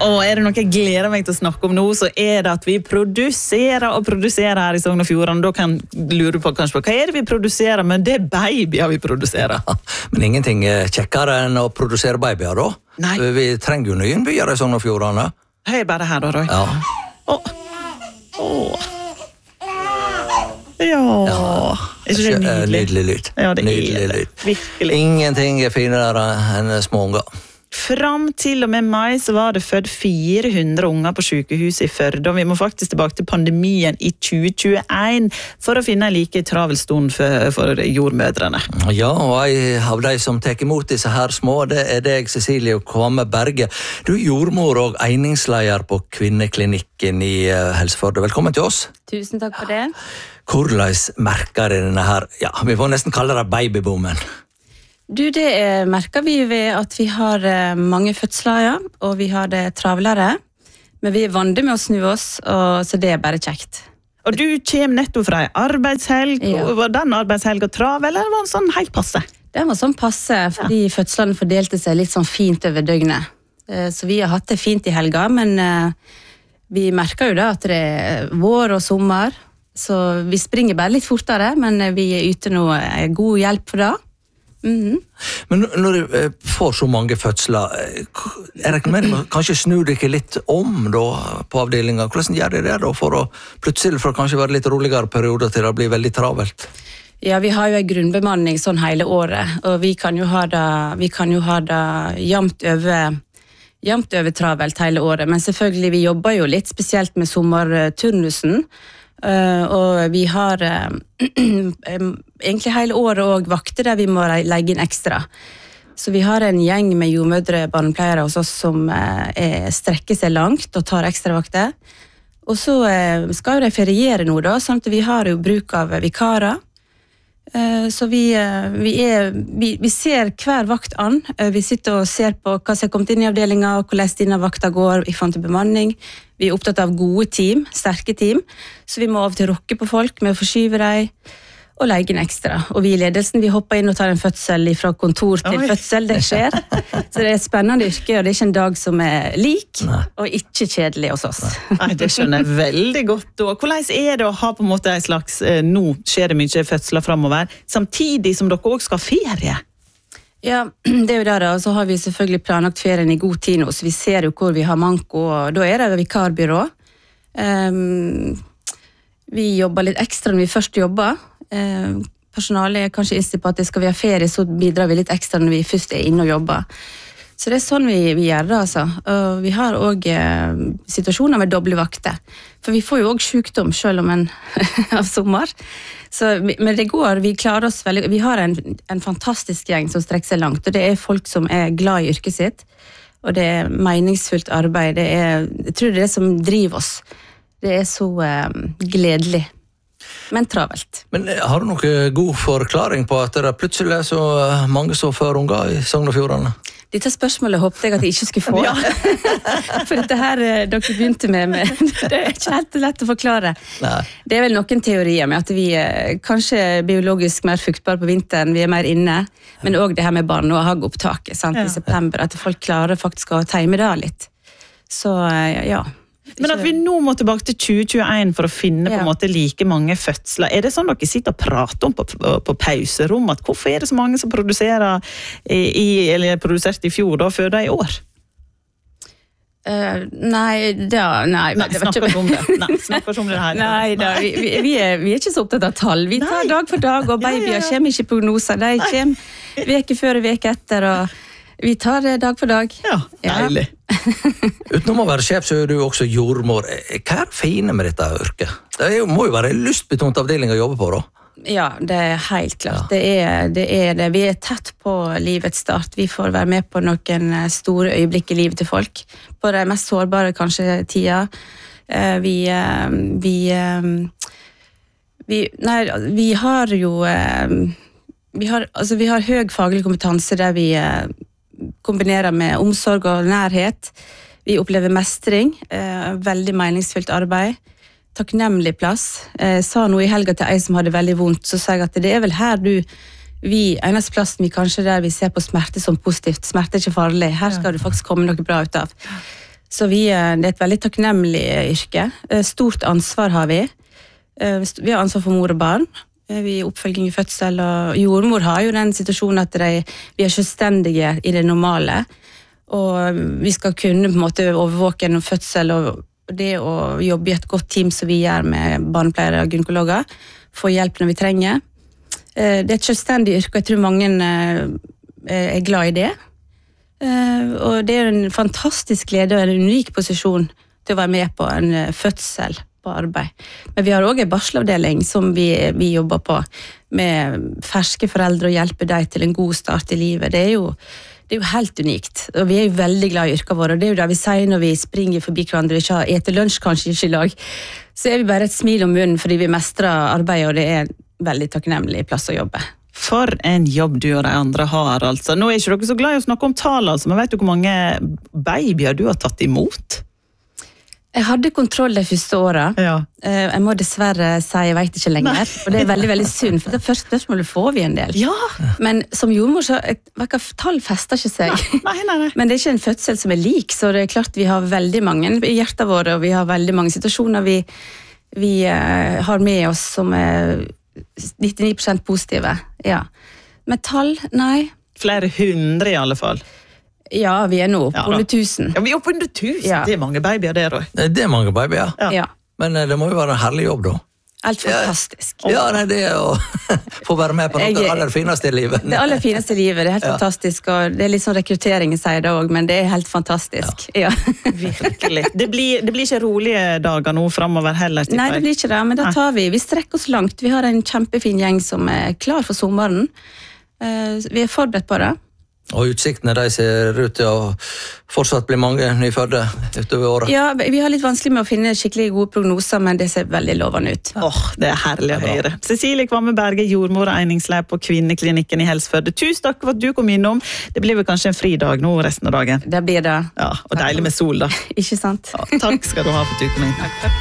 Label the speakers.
Speaker 1: det noe jeg gleder meg til å snakke om nå, så det at vi produserer her i Sogn og Fjordane. Da kan du lure på kanskje hva det vi produserer, men det babyer vi produserer.
Speaker 2: Ja, men ingenting kjekkere enn å produsere babyer da.
Speaker 1: Nei.
Speaker 2: Vi trenger jo nye innbyggere i Sogn og Fjordane.
Speaker 1: Hør bare her da, Roy.
Speaker 2: Ja.
Speaker 1: Ja. Ikke det nydelig?
Speaker 2: Nydelig lyd.
Speaker 1: Ja, det
Speaker 2: nydelig
Speaker 1: det.
Speaker 2: lyd.
Speaker 1: Virkelig.
Speaker 2: Ingenting finere enn små unger.
Speaker 1: Fram til og med mai så var det født 400 unger på sykehuset i Førde, og vi må faktisk tilbake til pandemien i 2021 for å finne en like travel stund for jordmødrene.
Speaker 2: Ja, og en av de som tar imot disse her små, det deg, Cecilie Kvamme Berge. Du jordmor og egningsleder på kvinneklinikken i Helseførde. Velkommen til oss.
Speaker 3: Tusen takk for det.
Speaker 2: Hvordan merker denne her, ja, vi får nesten kalle det babyboomen?
Speaker 3: Du, det merker vi ved at vi har mange fødsler, ja, og vi har det travlere. Men vi vant med å snu oss, så det bare kjekt.
Speaker 1: Og du kommer nettopp fra en arbeidshelg.
Speaker 3: Ja.
Speaker 1: Var den arbeidshelga travel, eller var den sånn helt passe?
Speaker 3: Den var sånn passe, fordi fødslene fordelte seg litt sånn fint over døgnet. Så vi har hatt det fint i helga, men vi merker jo da at det vår og sommer, så vi springer bare litt fortere, men vi yter noe god hjelp for det.
Speaker 2: Men når du får så mange fødsler, jeg regner med at kanskje snu dere litt om da, på avdelingen. Hvordan gjør dere det da, for å plutselig for å kanskje være litt roligere perioder til det blir veldig travelt?
Speaker 3: Ja, vi har jo en grunnbemanning sånn hele året, og vi kan jo ha det jevnt over travelt hele året, men selvfølgelig vi jobber jo litt spesielt med sommerturnusen, og vi har egentlig hele året og vakter der vi må legge inn ekstra. Så vi har en gjeng med jordmødre barnepleiere hos oss som strekker seg langt og tar ekstra vakter. Og så skal jo de feriere nå da, sånn at vi har jo bruk av vikarer. Så vi ser hver vakt an. Vi sitter og ser på hva som har kommet inn i avdelingen, og hvordan denne vakta går i forhold til bemanning. Vi er opptatt av gode team, sterke team, så vi må av og til rokke på folk med å forskyve dem og legge inn ekstra. Og vi i ledelsen, vi hopper inn og tar en fødsel fra kontor til fødsel, det skjer. Så det er et spennende yrke, og det er ikke en dag som er lik, og ikke kjedelig hos oss.
Speaker 1: Nei, det skjønner jeg veldig godt. Og hvordan det å ha på en måte en slags, nå skjer det mye fødsler fremover, samtidig som dere også skal ha ferie?
Speaker 3: Ja, det er jo det da, og så har vi selvfølgelig planlagt ferien i god tid nå, så vi ser jo hvor vi har manko, og da det vikarbyrå. Vi jobber litt ekstra når vi først jobber. Personalet kanskje innstilt på at skal vi ha ferie, så bidrar vi litt ekstra når vi først inne og jobber. Så det sånn vi gjør det, altså. Og vi har også situasjoner med doble vakter. For vi får jo også sykdom selv om en av sommer. Så, men det går, vi klarer oss veldig. Vi har en fantastisk gjeng som strekker seg langt, og det folk som glad i yrket sitt, og det meningsfullt arbeid. Jeg tror det som driver oss. Det så gledelig. Men travelt. Men
Speaker 2: har du noen god forklaring på at det plutselig så mange som før unger i Sogn og Fjordane?
Speaker 3: Dette spørsmålet håpte jeg at jeg ikke skulle få. Ja. For dette her dere begynte med, det ikke helt lett å forklare. Nei. Det vel noen teorier med at vi kanskje biologisk mer fruktbare på vinteren, vi mer inne, men også det her med barnehageopptaket i september, at folk klarer faktisk å time det litt. Så ja.
Speaker 1: Men at vi nå må tilbake til 2021 for å finne på en måte like mange fødsler. Det sånn dere sitter og prater om på pauserom, at hvorfor det så mange som produserer eller produserte i fjor da, før det i år?
Speaker 3: Nei,
Speaker 1: snakker ikke om det. Nei, snakker ikke om det her.
Speaker 3: Nei da, vi ikke så opptatt av tall. Vi tar dag for dag, og babyer kommer ikke i prognoser. De kommer veke før og veke etter, og vi tar det dag for dag.
Speaker 1: Ja, deilig.
Speaker 2: Utenom å være sjef, så du også jordmor. Hva fine med dette yrket? Det må jo være en lystbetont avdeling å jobbe på, da?
Speaker 3: Ja, det helt klart. Ja. Det. Vi tett på livets start. Vi får være med på noen store øyeblikk i livet til folk. På de mest sårbare, kanskje, tida. Vi har jo vi har høy faglig kompetanse der vi kombinerer med omsorg og nærhet. Vi opplever mestring, veldig meningsfullt arbeid, takknemlig plass. Jeg sa noe i helga til en som hadde veldig vondt, så sa jeg at det vel her eneste plassen vi kanskje der vi ser på smerte som positivt. Smerte ikke farlig. Her skal det faktisk komme noe bra ut av. Så det er et veldig takknemlig yrke. Stort ansvar har vi. Vi har ansvar for mor og barn. Vi er oppfølging i fødsel, og jordmor har jo den situasjonen at vi er selvstendige i det normale. Og vi skal kunne på en måte overvåke en fødsel, og det å jobbe i et godt team som vi gjør med barnepleiere og gynekologer, få hjelp når vi trenger. Det er et selvstendig yrke, og jeg tror mange er glad i det. Og det er en fantastisk glede og en unik posisjon til å være med på en fødsel på arbeid. Men vi har også en barselavdeling som vi jobber på med ferske foreldre og hjelpe dem til en god start i livet. Det er jo helt unikt, og vi er jo veldig glad i yrket vårt, og det er jo det vi sier når vi springer forbi hverandre og ikke har etter lunsj kanskje ikke i lag, så er vi bare et smil om munnen fordi vi mestrer arbeidet, og det er en veldig takknemlig plass å jobbe.
Speaker 1: For en jobb du og de andre har, altså. Nå er ikke dere så glad i å snakke om tall, altså, men vet du hvor mange babyer du har tatt imot?
Speaker 3: Jeg hadde kontroll de første årene.
Speaker 1: Ja.
Speaker 3: Jeg må dessverre si jeg vet ikke lenger, og det er veldig, veldig synd, for det første spørsmålet får vi en del.
Speaker 1: Ja.
Speaker 3: Men som jordmor så, tall fester ikke seg.
Speaker 1: Nei.
Speaker 3: Men det er ikke en fødsel som er lik, så det er klart vi har veldig mange i hjertet våre, og vi har veldig mange situasjoner vi har med oss som er 99% positive. Ja. Med tall, nei.
Speaker 1: Flere hundre i alle fall.
Speaker 3: Ja, vi er nå på under 1000.
Speaker 1: Ja, vi er oppe under 1000.
Speaker 3: Ja.
Speaker 1: Det er mange babyer der også.
Speaker 2: Det er mange babyer.
Speaker 3: Ja.
Speaker 2: Men det må jo være en herlig jobb, da.
Speaker 3: Helt fantastisk.
Speaker 2: Ja, nei, det er å få være med på noe av det aller fineste i livet.
Speaker 3: Det aller fineste i livet, det er helt fantastisk, og det er litt sånn rekruttering sier det også, men det er helt fantastisk. Ja.
Speaker 1: Virkelig. Det blir ikke rolige dager nå fremover heller.
Speaker 3: Nei, det blir ikke det, men da tar vi strekker oss langt. Vi har en kjempefin gjeng som er klar for sommeren. Vi er forberedt på det.
Speaker 2: Og utsiktene de ser ut til å fortsatt bli mange nyfødte utover året.
Speaker 3: Ja, vi har litt vanskelig med å finne skikkelig gode prognoser, men det ser veldig lovende ut.
Speaker 1: Det er herlig å høre. Cecilie Kvamme Berge, jordmor og einingsleder på Kvinneklinikken i Helsførde. Tusen takk for at du kom innom. Det blir vel kanskje en fridag nå resten av dagen.
Speaker 3: Det blir det.
Speaker 1: Ja, og deilig med sol da.
Speaker 3: Ikke sant?
Speaker 1: Ja, takk skal du ha for at du kom inn.
Speaker 3: Takk.